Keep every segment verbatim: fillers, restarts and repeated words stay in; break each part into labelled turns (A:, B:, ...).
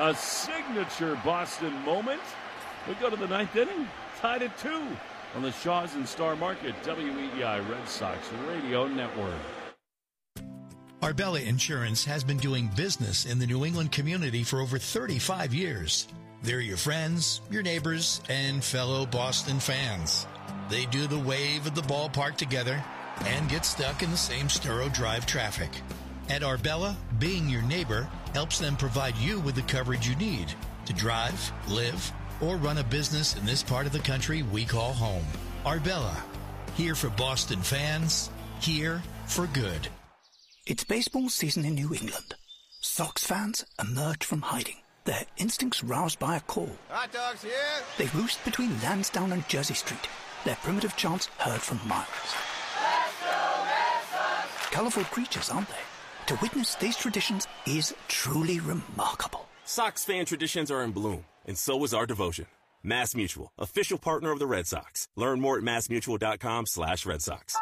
A: A signature Boston moment. We go to the ninth inning, tied at two on the Shaws and Star Market W E E I Red Sox Radio Network.
B: Arbella Insurance has been doing business in the New England community for over thirty-five years. They're your friends, your neighbors, and fellow Boston fans. They do the wave at the ballpark together and get stuck in the same Sturo Drive traffic. At Arbella, being your neighbor helps them provide you with the coverage you need to drive, live, or run a business in this part of the country we call home. Arbella, here for Boston fans, here for good.
C: It's baseball season in New England. Sox fans emerge from hiding, their instincts roused by a call.
D: Hot dogs here!
C: They roost between Lansdowne and Jersey Street, their primitive chants heard from miles.
D: Let's go, Red Sox!
C: Colorful creatures, aren't they? To witness these traditions is truly remarkable.
E: Sox fan traditions are in bloom, and so is our devotion. Mass Mutual, official partner of the Red Sox. Learn more at massmutual.com slash Red Sox.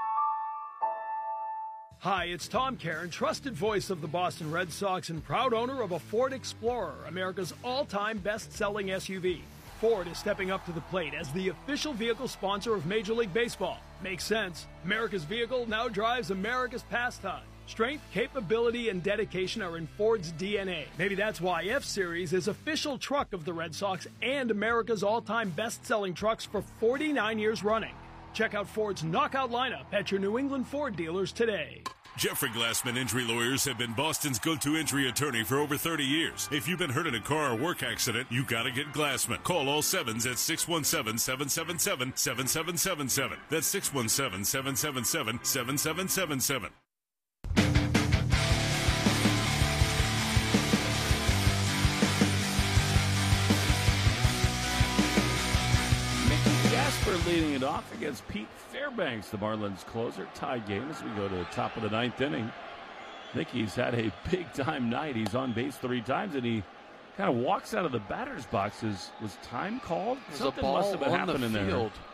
F: Hi, it's Tom Caron, trusted voice of the Boston Red Sox and proud owner of a Ford Explorer, America's all-time best-selling S U V. Ford is stepping up to the plate as the official vehicle sponsor of Major League Baseball. Makes sense. America's vehicle now drives America's pastime. Strength, capability, and dedication are in Ford's D N A. Maybe that's why F-Series is official truck of the Red Sox and America's all-time best-selling trucks for forty-nine years running. Check out Ford's knockout lineup at your New England Ford dealers today.
G: Jeffrey Glassman Injury Lawyers have been Boston's go-to injury attorney for over thirty years. If you've been hurt in a car or work accident, you gotta get Glassman. Call all sevens at six one seven, seven seven seven, seven seven seven seven. That's six one seven, seven seven seven, seven seven seven seven.
A: Leading it off against Pete Fairbanks, the Marlins closer. Tie game as we go to the top of the ninth inning. I think he's had a big-time night. He's on base three times, and he kind of walks out of the batter's box. Is, was time called?
H: There's
A: Something
H: a ball
A: must have been
H: on
A: happening
H: the field.
A: there.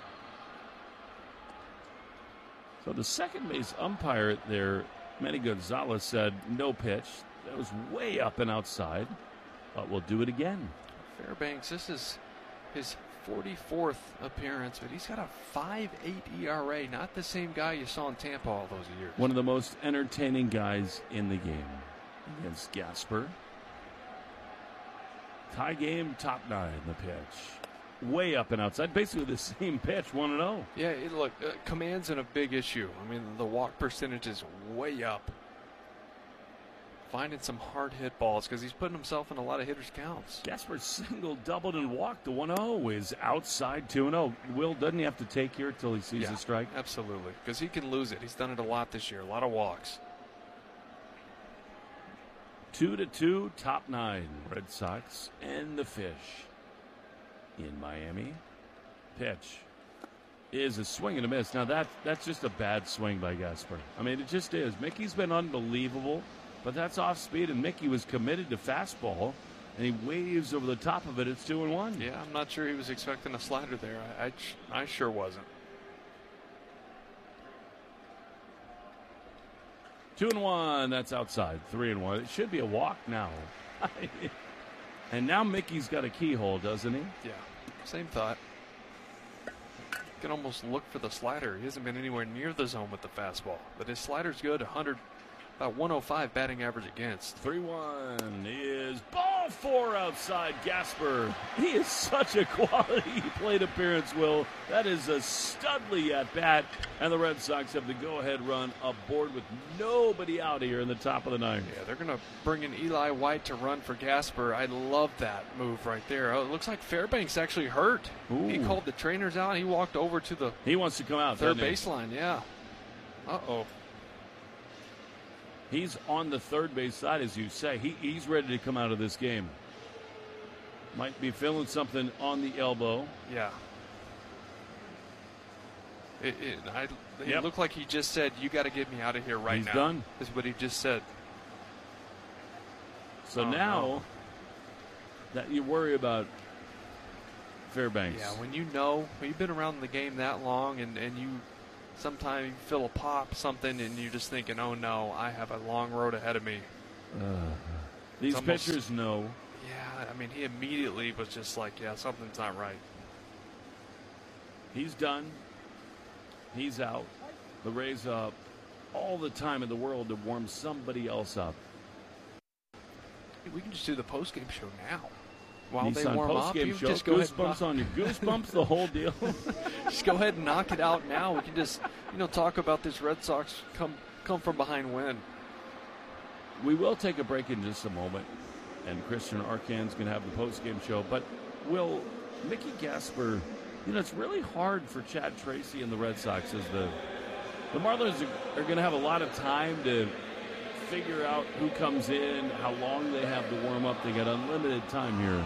A: So the second base umpire there, Manny Gonzalez, said no pitch. That was way up and outside, but we'll do it again.
H: Fairbanks, this is his forty-fourth appearance, but he's got a five eight E R A. Not the same guy you saw in Tampa all those years.
A: One of the most entertaining guys in the game against Gasper. Tie game, top nine, the pitch. Way up and outside, basically the same pitch, one and oh.
H: Yeah, it, look, uh, command's in a big issue. I mean, the walk percentage is way up. Finding some hard hit balls because he's putting himself in a lot of hitters' counts.
A: Gasper single, doubled, and walked. The one oh is outside two and oh. Will, doesn't he have to take here until he sees
H: yeah,
A: the strike?
H: Absolutely, because he can lose it. He's done it a lot this year, a lot of walks.
A: Two to two, top nine. Red Sox and the Fish in Miami. Pitch is a swing and a miss. Now that that's just a bad swing by Gasper. I mean, it just is. Mickey's been unbelievable. But that's off speed, and Mickey was committed to fastball, and he waves over the top of it. It's two and one.
H: Yeah, I'm not sure he was expecting a slider there. I, I, I sure wasn't.
A: Two and one. That's outside. Three and one. It should be a walk now. And now Mickey's got a keyhole, doesn't he?
H: Yeah. Same thought. Can almost look for the slider. He hasn't been anywhere near the zone with the fastball, but his slider's good. one hundred. About one oh five batting average against.
A: three one is ball four outside Gasper. He is such a quality plate appearance, Will. That is a studly at bat. And the Red Sox have the go-ahead run aboard with nobody out here in the top of the ninth.
H: Yeah, they're going to bring in Eli White to run for Gasper. I love that move right there. Oh, it looks like Fairbanks actually hurt.
A: Ooh.
H: He called the trainers out. He walked over to the
A: He wants to come out.
H: third baseline, yeah. Uh-oh.
A: He's on the third base side, as you say. He, he's ready to come out of this game. Might be feeling something on the elbow.
H: Yeah. It, it, I, it
A: yep.
H: looked like he just said, you got to get me out of here right
A: he's
H: now.
A: He's done.
H: Is what he just said.
A: So
H: oh,
A: now
H: no.
A: that you worry about Fairbanks.
H: Yeah, when you know, when you've been around the game that long and, and you sometimes you feel a pop, something, and you're just thinking, oh, no, I have a long road ahead of me.
A: Uh, these
H: almost,
A: pitchers know.
H: Yeah, I mean, he immediately was just like, yeah, something's not right.
A: He's done. He's out. The Rays up all the time in the world to warm somebody else up.
H: We can just do the post-game show now. While
A: Nissan
H: they warm up, you
A: show.
H: just go ahead
A: Goosebumps on you. Goosebumps, the whole deal.
H: Just go ahead and knock it out now. We can just, you know, talk about this Red Sox come come from behind win.
A: We will take a break in just a moment, and Christian Arcan's going to have the post-game show. But will Mickey Gasper, you know, it's really hard for Chad Tracy and the Red Sox as the the Marlins are, are going to have a lot of time to figure out who comes in, how long they have to warm up. They got unlimited time here.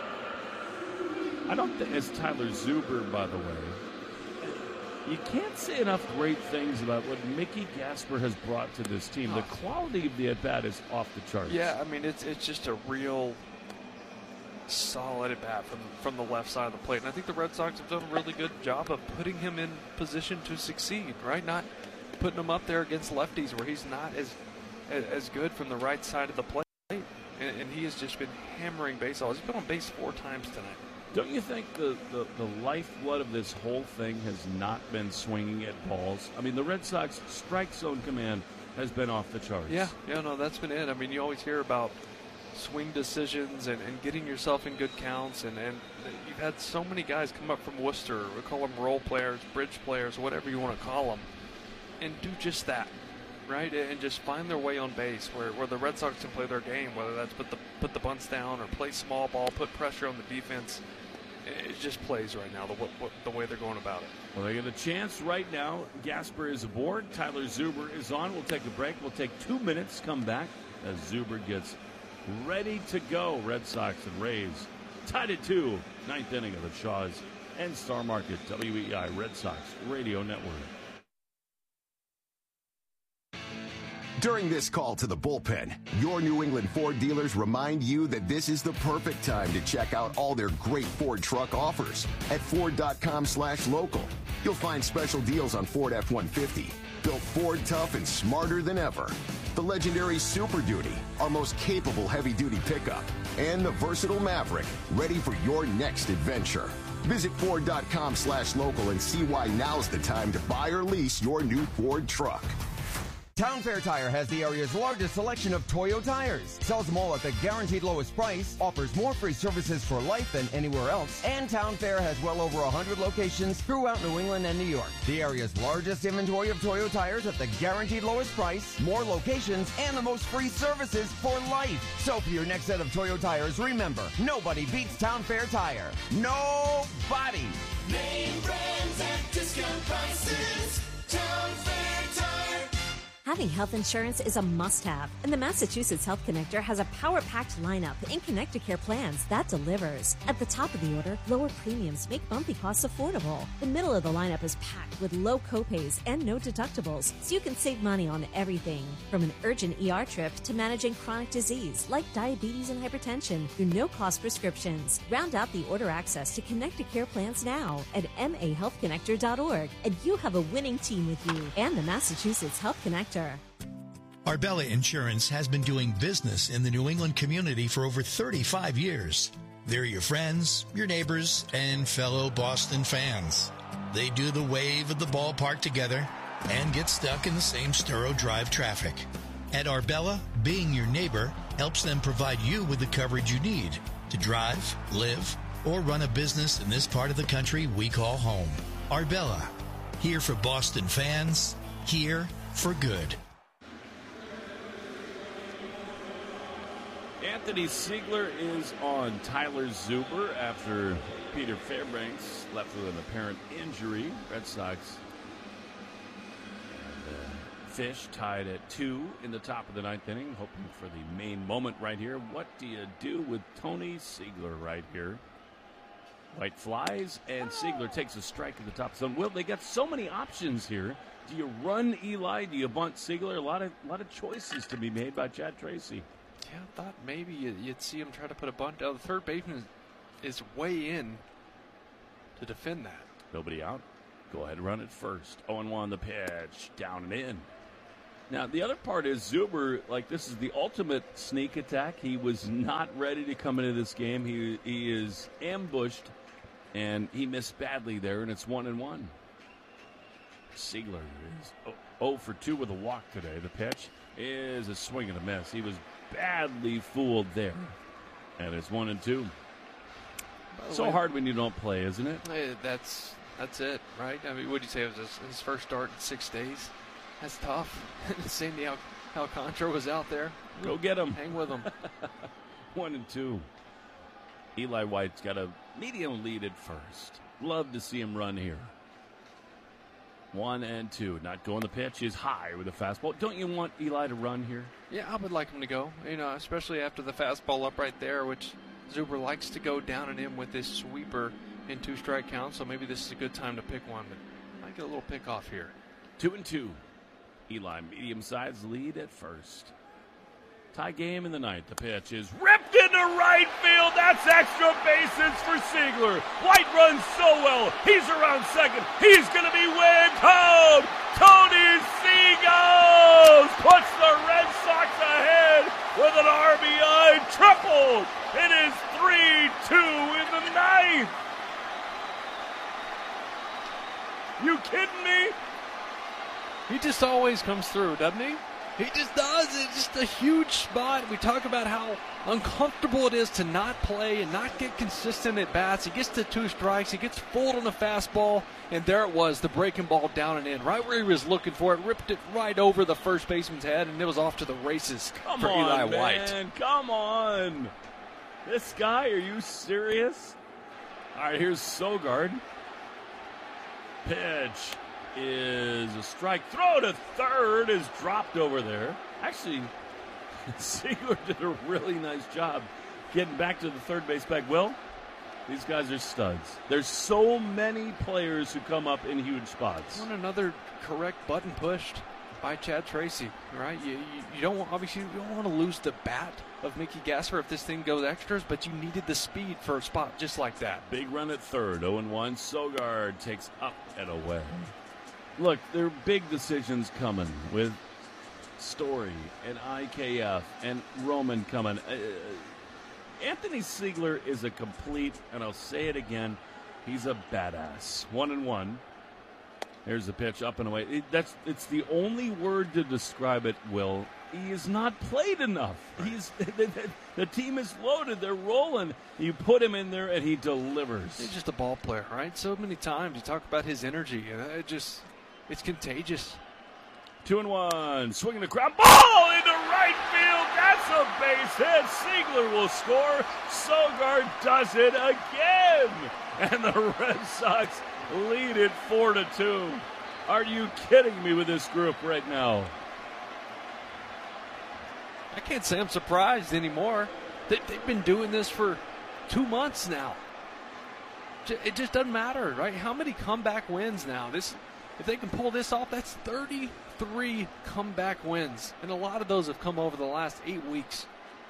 A: I don't think, as Tyler Zuber, by the way, you can't say enough great things about what Mickey Gasper has brought to this team. The quality of the at-bat is off the charts.
H: Yeah, I mean, it's it's just a real solid at-bat from, from the left side of the plate. And I think the Red Sox have done a really good job of putting him in position to succeed, right? Not putting him up there against lefties where he's not as as good from the right side of the plate. And, and he has just been hammering baseballs. He's been on base four times tonight.
A: Don't you think the, the, the lifeblood of this whole thing has not been swinging at balls? I mean, the Red Sox strike zone command has been off the charts.
H: Yeah, yeah, no, that's been it. I mean, you always hear about swing decisions and, and getting yourself in good counts, and, and you've had so many guys come up from Worcester. We call them role players, bridge players, whatever you want to call them, and do just that, right? And just find their way on base where, where the Red Sox can play their game, whether that's put the put the bunts down or play small ball, put pressure on the defense. It just plays right now, the, what, the way they're going about it.
A: Well, they get a chance right now. Gasper is aboard. Tyler Zuber is on. We'll take a break. We'll take two minutes, come back as Zuber gets ready to go. Red Sox and Rays tied at two. Ninth inning of the Shaws and Star Market, W E I Red Sox Radio Network.
I: During this call to the bullpen, your New England Ford dealers remind you that this is the perfect time to check out all their great Ford truck offers at Ford.com slash local. You'll find special deals on Ford F one fifty, built Ford tough and smarter than ever. The legendary Super Duty, our most capable heavy-duty pickup, and the versatile Maverick, ready for your next adventure. Visit Ford.com slash local and see why now's the time to buy or lease your new Ford truck.
J: Town Fair Tire has the area's largest selection of Toyo tires, sells them all at the guaranteed lowest price, offers more free services for life than anywhere else, and Town Fair has well over one hundred locations throughout New England and New York. The area's largest inventory of Toyo tires at the guaranteed lowest price, more locations, and the most free services for life. So for your next set of Toyo tires, remember, nobody beats Town Fair Tire. Nobody!
D: Name brands at discount prices. Town Fair Tire.
K: Having health insurance is a must-have, and the Massachusetts Health Connector has a power-packed lineup in Connecticare plans that delivers. At the top of the order, lower premiums make bumpy costs affordable. The middle of the lineup is packed with low copays and no deductibles, so you can save money on everything. From an urgent E R trip to managing chronic disease like diabetes and hypertension through no-cost prescriptions. Round out the order access to Connecticare plans now at m a health connector dot org, and you have a winning team with you and the Massachusetts Health Connector.
B: Arbella Insurance has been doing business in the New England community for over thirty-five years. They're your friends, your neighbors, and fellow Boston fans. They do the wave at the ballpark together and get stuck in the same Sturo Drive traffic. At Arbella, being your neighbor helps them provide you with the coverage you need to drive, live, or run a business in this part of the country we call home. Arbella, here for Boston fans, here for good.
A: Anthony Siegler is on Tyler Zuber after Peter Fairbanks left with an apparent injury. Red Sox and uh, Fish tied at two in the top of the ninth inning, hoping for the main moment right here. What do you do with Tony Siegler right here? White flies, and Siegler takes a strike at the top zone. Will, they got so many options here. Do you run Eli? Do you bunt Siegler? A lot of, a lot of choices to be made by Chad Tracy.
H: Yeah, I thought maybe you'd see him try to put a bunt down. The third baseman is way in to defend that.
A: Nobody out. Go ahead and run it first. oh and one the pitch. Down and in. Now, the other part is Zuber, like, this is the ultimate sneak attack. He was not ready to come into this game. He he is ambushed, and he missed badly there, and it's one and one. Siegler is oh for two with a walk today. The pitch is a swing and a miss. He was badly fooled there, and it's one and two. So
H: way,
A: hard when you don't play, isn't it?
H: Hey, that's that's it, right? I mean, what did you say? It was his, his first start in six days. That's tough. Sandy Al- Alcantara was out there.
A: Go get him.
H: Hang with him.
A: One and two. Eli White's got a medium lead at first. Love to see him run here. One and two. Not going. The pitch is high with a fastball. Don't you want Eli to run here?
H: Yeah, I would like him to go. You know, especially after the fastball up right there, which Zuber likes to go down and in with this sweeper in two strike count. So maybe this is a good time to pick one. But I might get a little pick off here.
A: Two and two. Eli, medium-sized lead at first. Tie game in the ninth. The pitch is ripped into right field. That's extra bases for Siegler. White runs so well. He's around second. He's going to be waved home. Tony Seagulls puts the Red Sox ahead with an R B I triple. It is three two in the ninth. You kidding me?
H: He just always comes through, doesn't he? He just does. It's just a huge spot. We talk about how uncomfortable it is to not play and not get consistent at bats. He gets to two strikes. He gets fooled on the fastball, and there it was, the breaking ball down and in, right where he was looking for it. Ripped it right over the first baseman's head, and it was off to the races
A: Come
H: for
A: on,
H: Eli
A: man.
H: White.
A: Come on. This guy, are you serious? All right, here's Sogard. Pitch is a strike. Throw to third is dropped over there. Actually, Siegler did a really nice job getting back to the third base bag. Will, these guys are studs. There's so many players who come up in huge spots.
H: Want another correct button pushed by Chad Tracy, right? You, you, you don't want, obviously you don't want to lose the bat of Mickey Gasser if this thing goes extras, but you needed the speed for a spot just like that.
A: Big run at third, oh and one. Sogard takes up and away. Look, there are big decisions coming with Story and I K F and Roman coming. Uh, Anthony Siegler is a complete, and I'll say it again, he's a badass. One and one. There's the pitch up and away. It, that's it's the only word to describe it, Will. He is not played enough. Right. He's the, the, the team is loaded. They're rolling. You put him in there, and he delivers.
H: He's just a ball player, right? So many times you talk about his energy, and it just it's contagious.
A: Two and one. Swinging the ground ball into right field. That's a base hit. Siegler will score. Sogard does it again. And the Red Sox lead it four to two. Are you kidding me with this group right now?
H: I can't say I'm surprised anymore. They, they've been doing this for two months now. It just doesn't matter, right? How many comeback wins now? This, if they can pull this off, that's thirty-three comeback wins. And a lot of those have come over the last eight weeks.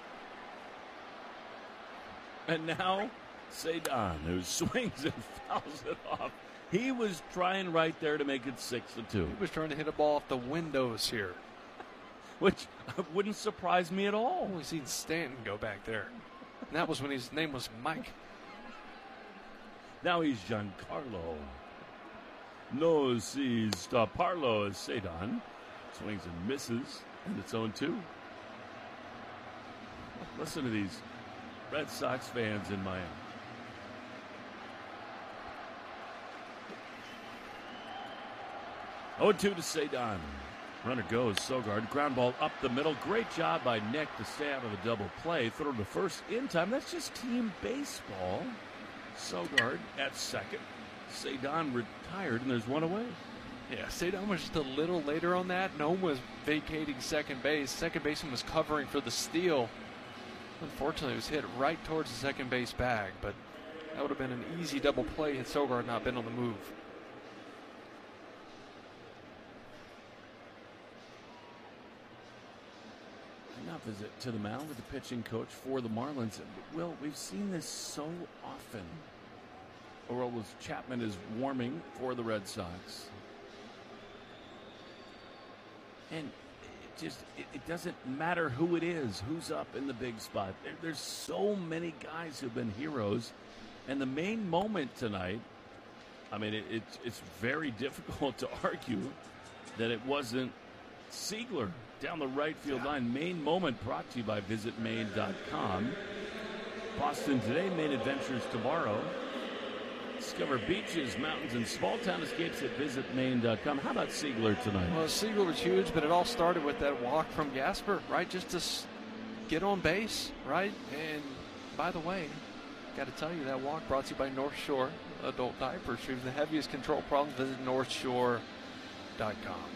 A: And now, Cedon, who swings and fouls it off. He was trying right there to make it six to two.
H: He was trying to hit a ball off the windows here.
A: Which wouldn't surprise me at all.
H: I've only seen Stanton go back there. And that was when his name was Mike.
A: Now he's Giancarlo. No sees Parlo as Cedon. Swings and misses, and it's oh and two. Listen to these Red Sox fans in Miami. oh and two to Cedon. Runner goes, Sogard, ground ball up the middle. Great job by Nick to stay out of the double play. Throw to first in time. That's just team baseball. Sogard at second. Cedon retired, and there's one away.
H: Yeah, Cedon was just a little later on that. Nome was vacating second base. Second baseman was covering for the steal. Unfortunately, it was hit right towards the second base bag, but that would have been an easy double play had Sogard not been on the move.
A: Now visit to the mound with the pitching coach for the Marlins. Will, we've seen this so often. Aroldis Chapman is warming for the Red Sox. And just it, it doesn't matter who it is, who's up in the big spot. There, there's so many guys who've been heroes. And the main moment tonight, I mean, it, it's, it's very difficult to argue that it wasn't Siegler down the right field yeah. line. Main moment brought to you by visit maine dot com. Boston today, Maine adventures tomorrow. Discover beaches, mountains, and small-town escapes at visit maine dot com. How about Siegler tonight?
H: Well, Siegler was huge, but it all started with that walk from Gasper, right? Just to s- get on base, right? And by the way, got to tell you, that walk brought to you by North Shore Adult Diapers. For the heaviest control problems, visit north shore dot com.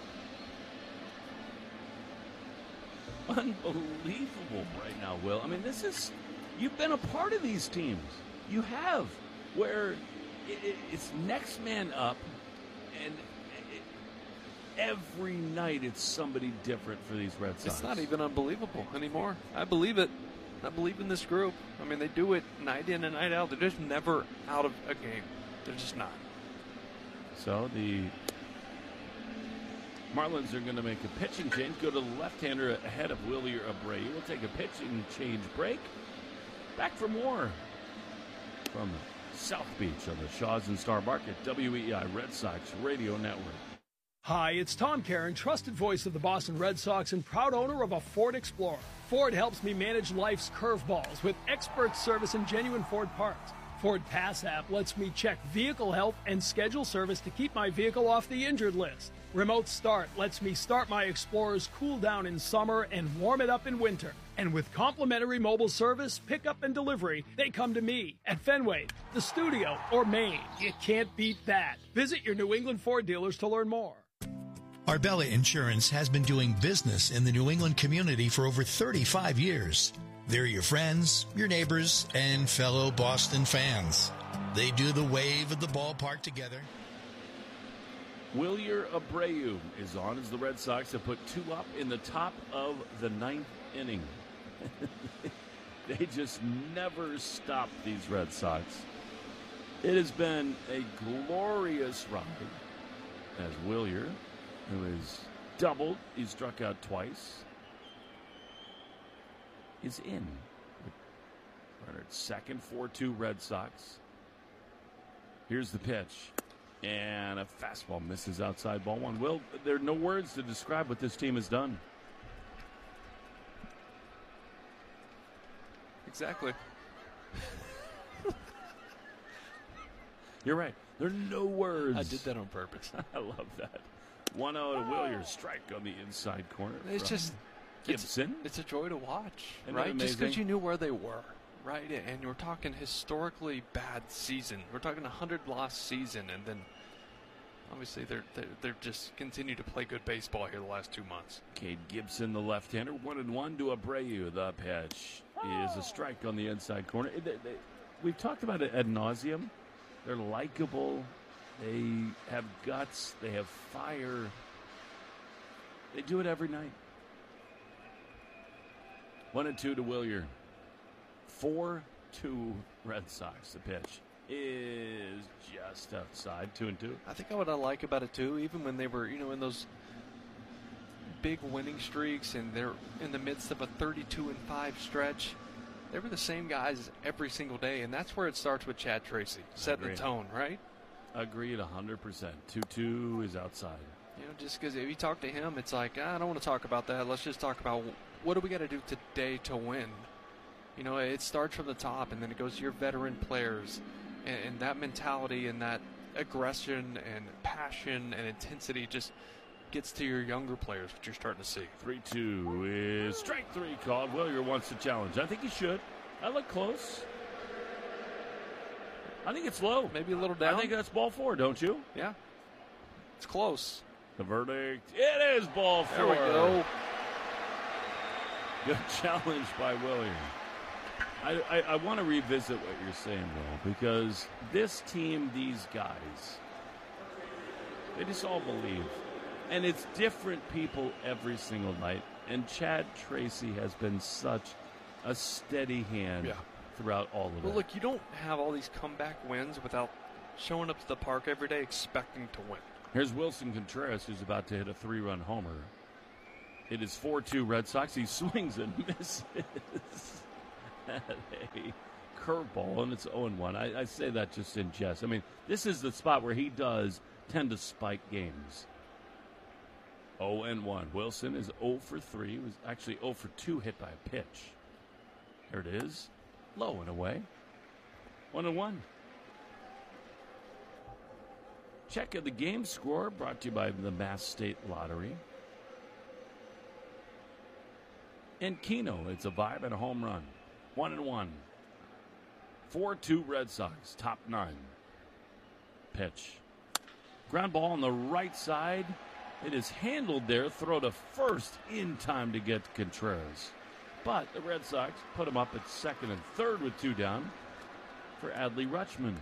A: Unbelievable right now, Will. I mean, this is, you've been a part of these teams. You have, where it, it, it's next man up, and it, every night it's somebody different for these Red Sox.
H: It's not even unbelievable anymore. I believe it. I believe in this group. I mean, they do it night in and night out. They're just never out of a game. They're just not.
A: So the Marlins are going to make a pitching change. Go to the left-hander ahead of Wilyer Abreu. We'll take a pitching change break. Back for more from South Beach on the Shaws and Star Market, W E I Red Sox Radio Network.
F: Hi, it's Tom Caron, trusted voice of the Boston Red Sox and proud owner of a Ford Explorer. Ford helps me manage life's curveballs with expert service and genuine Ford parts. Ford Pass app lets me check vehicle health and schedule service to keep my vehicle off the injured list. Remote Start lets me start my Explorer's cool down in summer and warm it up in winter. And with complimentary mobile service, pickup and delivery, they come to me at Fenway, the studio, or Maine. You can't beat that. Visit your New England Ford dealers to learn more.
B: Arbella Insurance has been doing business in the New England community for over thirty-five years. They're your friends, your neighbors, and fellow Boston fans. They do the wave at the ballpark together.
A: Wilyer Abreu is on as the Red Sox have put two up in the top of the ninth inning. They just never stop these Red Sox. It has been a glorious ride as Wilyer, who has doubled, he struck out twice, is in. Runner at second, four two Red Sox. Here's the pitch. And a fastball misses outside ball one. Will, there are no words to describe what this team has done.
H: Exactly.
A: You're right. There are no words.
H: I did that on purpose.
A: I love that. one oh to Wilyer, strike on the inside corner.
H: It's just
A: Gibson.
H: It's, it's a joy to watch,
A: Isn't
H: right? Just because you knew where they were, right? And you're talking historically bad season. We're talking a hundred loss season, and then obviously they're, they're they're just continue to play good baseball here the last two months.
A: Cade Gibson, the left-hander, one and one to Abreu. The pitch is a strike on the inside corner. They, they, we've talked about it ad nauseum. They're likable. They have guts. They have fire. They do it every night. One and two to Wilyer. Four two Red Sox. The pitch is just outside. Two and two.
H: I think what I like about it too, even when they were, you know, in those big winning streaks and they're in the midst of a thirty-two and five stretch, they were the same guys every single day, and that's where it starts with Chad Tracy, setting the tone, right?
A: Agreed, one hundred percent. two two is outside.
H: You know, just because if you talk to him, it's like, ah, I don't want to talk about that. Let's just talk about what do we got to do today to win. You know, it starts from the top, and then it goes to your veteran players, and, and that mentality and that aggression and passion and intensity just gets to your younger players, which you're starting to see.
A: three two is strike three called. Wilyer wants to challenge. I think he should. I look close. I think it's low.
H: Maybe a little down.
A: I think that's ball four, don't you?
H: Yeah. It's close.
A: The verdict, it is ball four.
H: There we go.
A: Good challenge by Wilyer. I, I, I want to revisit what you're saying, Will, because this team, these guys, they just all believe. And it's different people every single night. And Chad Tracy has been such a steady hand
H: yeah.
A: throughout all of it.
H: Well, look, you don't have all these comeback wins without showing up to the park every day expecting to win.
A: Here's Wilson Contreras, who's about to hit a three-run homer It is four two Red Sox. He swings and misses at a curveball, and it's oh and one. I, I say that just in jest. I mean, this is the spot where he does tend to spike games. oh and one. Wilson is oh for three. He was actually oh for two hit by a pitch. There it is. Low and away. one and one. Check of the game score brought to you by the Mass State Lottery. And Keno, it's a vibe and a home run. One and one. four two Red Sox, top nine. Pitch. Ground ball on the right side. It is handled there. Throw to first in time to get Contreras. But the Red Sox put him up at second and third with two down for Adley Rutschman.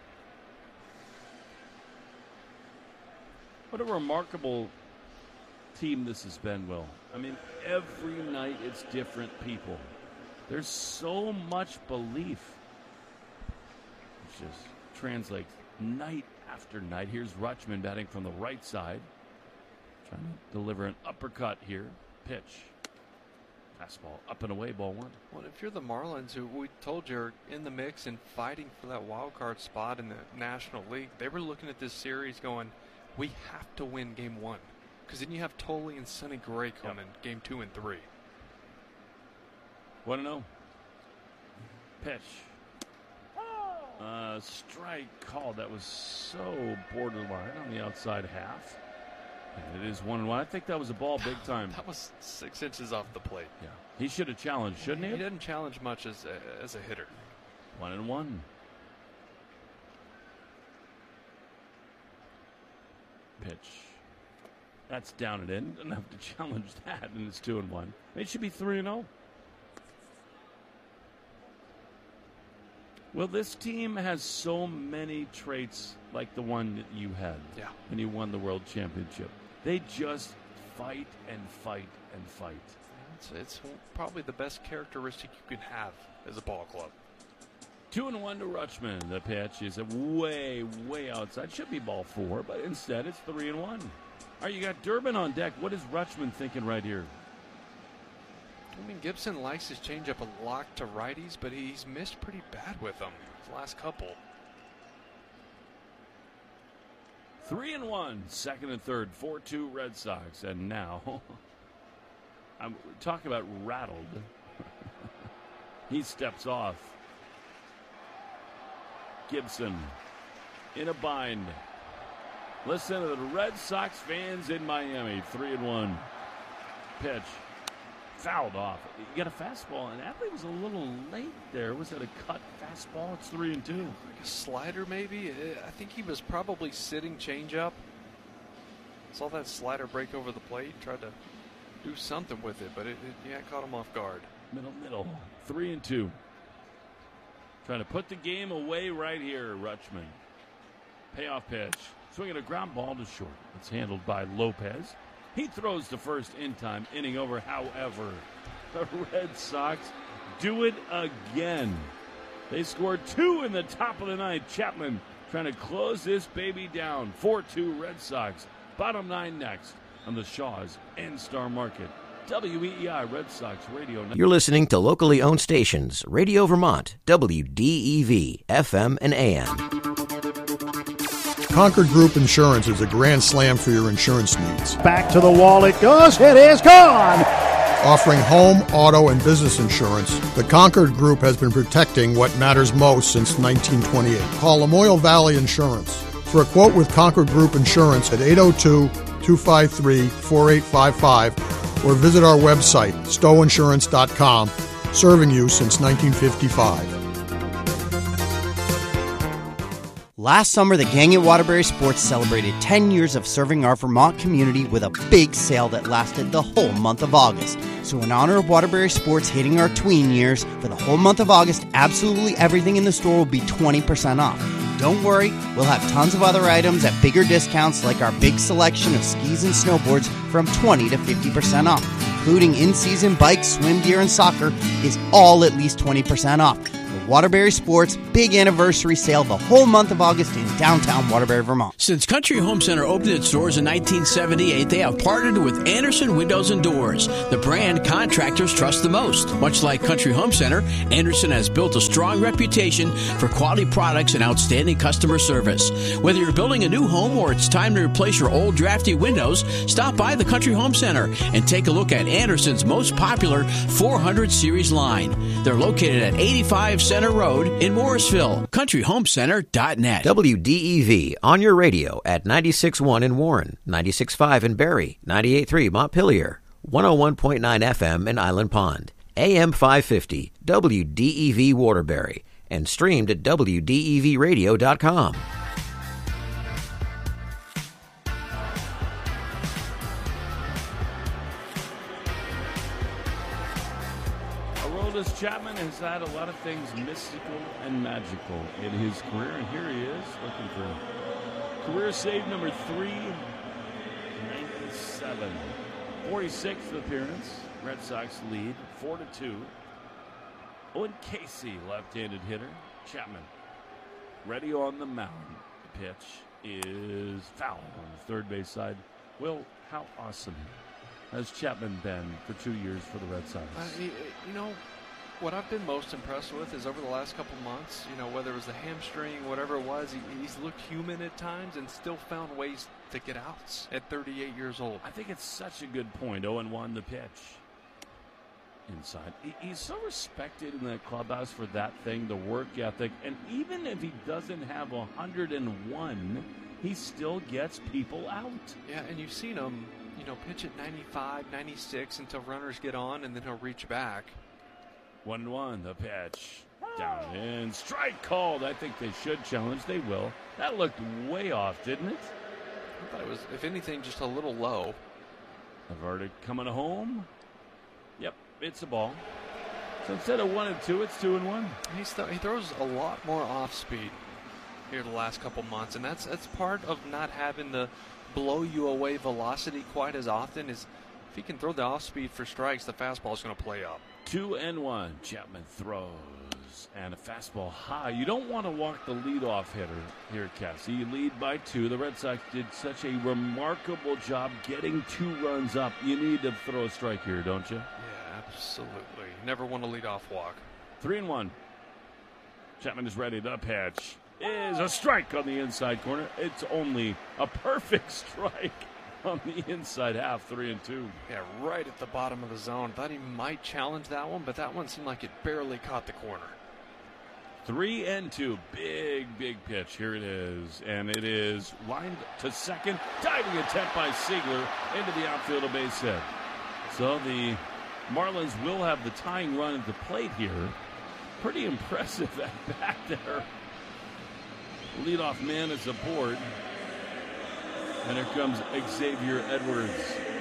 A: What a remarkable team this has been, Will. I mean, every night it's different people. There's so much belief. It just translates night after night. Here's Rutschman batting from the right side. Trying to deliver an uppercut here. Pitch. Fastball up and away, ball one.
H: Well, if you're the Marlins, who we told you are in the mix and fighting for that wild card spot in the National League, they were looking at this series going, we have to win game one. Because then you have Tolley and Sonny Gray coming yep. game two and three.
A: one and oh. Pitch. Uh, strike called. That was so borderline on the outside half. And it is one and one. I think that was a ball big time.
H: That was six inches off the plate.
A: Yeah, he should have challenged, shouldn't he?
H: He didn't challenge much as a, as a hitter.
A: One and one. Pitch. That's down and in. Doesn't have to challenge that, and it's two and one. It should be three and zero. Well, this team has so many traits like the one that you had
H: yeah.
A: when you won the World Championship. They just fight and fight and fight.
H: It's, it's probably the best characteristic you can have as a ball club.
A: Two and one to Rutschman. The pitch is way, way outside. Should be ball four, but instead it's three and one. All right, you got Durbin on deck. What is Rutschman thinking right here?
H: I mean, Gibson likes his changeup a lot to righties, but he's missed pretty bad with them his last couple.
A: Three and one, second and third, four two Red Sox. And now, I'm talking about rattled. He steps off. Gibson in a bind. Listen to the Red Sox fans in Miami. Three and one. Pitch. Fouled off. You got a fastball, and Adley was a little late there. Was that a cut fastball? It's three and two.
H: Like a slider, maybe. I think he was probably sitting changeup. Saw that slider break over the plate. Tried to do something with it, but it, it yeah, caught him off guard.
A: Middle, middle. Three and two. Trying to put the game away right here, Rutschman. Payoff pitch. Swinging a ground ball to short. It's handled by Lopez. He throws to first in time, inning over. However, the Red Sox do it again. They scored two in the top of the ninth. Chapman trying to close this baby down. four two Red Sox. Bottom nine next on the Shaw's N-Star Market. W E E I Red Sox Radio.
L: You're listening to locally owned stations. Radio Vermont, W D E V, F M and A M.
M: Concord Group Insurance is a grand slam for your insurance needs.
N: Back to the wall it goes. It is gone.
M: Offering home, auto, and business insurance, the Concord Group has been protecting what matters most since nineteen twenty-eight. Call Lamoille Valley Insurance for a quote with Concord Group Insurance at eight oh two, two five three, four eight five five or visit our website, stowe insurance dot com, serving you since nineteen fifty-five.
O: Last summer, the gang at Waterbury Sports celebrated ten years of serving our Vermont community with a big sale that lasted the whole month of August. So in honor of Waterbury Sports hitting our tween years, for the whole month of August, absolutely everything in the store will be twenty percent off. Don't worry, we'll have tons of other items at bigger discounts like our big selection of skis and snowboards from twenty to fifty percent off, including in-season bikes, swim gear, and soccer is all at least twenty percent off. The Waterbury Sports big anniversary sale the whole month of August in downtown Waterbury, Vermont.
P: Since Country Home Center opened its doors in nineteen seventy-eight, they have partnered with Anderson Windows and Doors, the brand contractors trust the most. Much like Country Home Center, Anderson has built a strong reputation for quality products and outstanding customer service. Whether you're building a new home or it's time to replace your old drafty windows, stop by the Country Home Center and take a look at Anderson's most popular four hundred series line. They're located at eighty-five Center Road in Morrisville. country home center dot net.
L: W D E V on your radio at ninety-six point one in Warren, ninety-six point five in Barrie, ninety-eight point three Montpelier, one oh one point nine F M in Island Pond, A M five fifty, W D E V Waterbury, and streamed at W D E V radio dot com.
A: Aroldis Chapman has had a lot of things mystical and magical in his career, and here he is looking for career save number three ninety-seven. forty-sixth appearance. Red Sox lead four to two. Owen Casey, left-handed hitter. Chapman ready on the mound. The pitch is foul on the third base side. Will, how awesome has Chapman been for two years for the Red Sox?
H: Uh, you, you know, what I've been most impressed with is over the last couple months, you know, whether it was the hamstring, whatever it was, he, he's looked human at times and still found ways to get outs at thirty-eight years old.
A: I think it's such a good point. oh and one the pitch. Inside. He, he's so respected in the clubhouse for that thing, the work ethic. And even if he doesn't have one hundred and one, he still gets people out.
H: Yeah, and you've seen him, you know, pitch at ninety-five, ninety-six until runners get on, and then he'll reach back.
A: one and one, the pitch. Down and strike called. I think they should challenge. They will. That looked way off, didn't it?
H: I thought it was, if anything, just a little low.
A: The verdict coming home. Yep, it's a ball. So instead of one and two, it's two and one.
H: He's th- he throws a lot more off speed here the last couple months, and that's that's part of not having the blow you away velocity quite as often. Is if he can throw the off speed for strikes, the fastball is going to play up.
A: Two and one. Chapman throws and a fastball high. You don't want to walk the leadoff hitter here, Cassie. You lead by two. The Red Sox did such a remarkable job getting two runs up. You need to throw a strike here, don't you?
H: Yeah, absolutely. Never want to lead off walk.
A: Three and one. Chapman is ready. The pitch is a strike on the inside corner. It's only a perfect strike on the inside half. Three and two.
H: Yeah, right at the bottom of the zone. Thought he might challenge that one, but that one seemed like it barely caught the corner.
A: Three and two. Big, big pitch. Here it is. And it is lined to second. Diving attempt by Siegler into the outfield, a base hit. So the Marlins will have the tying run at the plate here. Pretty impressive at bat there. Leadoff man is aboard. And here comes Xavier Edwards.